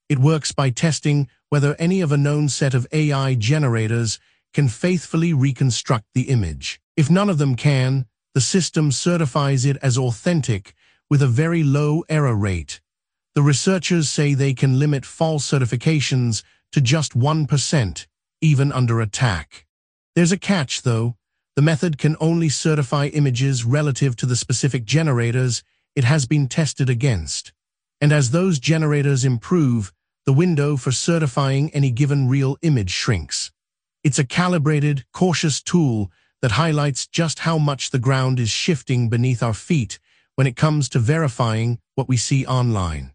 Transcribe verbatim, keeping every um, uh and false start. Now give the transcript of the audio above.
It works by testing whether any of a known set of A I generators can faithfully reconstruct the image. If none of them can, the system certifies it as authentic with a very low error rate. The researchers say they can limit false certifications to just one percent, even under attack. There's a catch, though. The method can only certify images relative to the specific generators it has been tested against. And as those generators improve, the window for certifying any given real image shrinks. It's a calibrated, cautious tool that highlights just how much the ground is shifting beneath our feet when it comes to verifying what we see online.